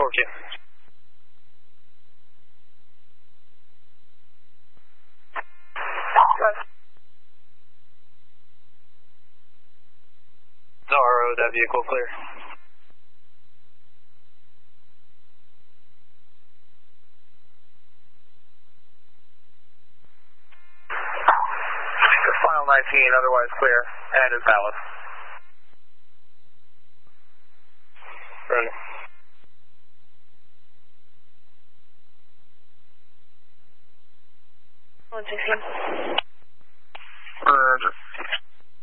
4Q. The RO, that vehicle clear. Final 19, otherwise clear, and is valid. Running. 116.